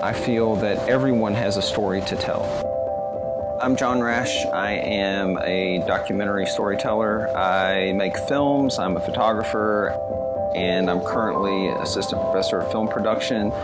I feel that everyone has a story to tell. I'm John Rash. I am a documentary storyteller. I make films, I'm a photographer, and I'm currently assistant professor of film production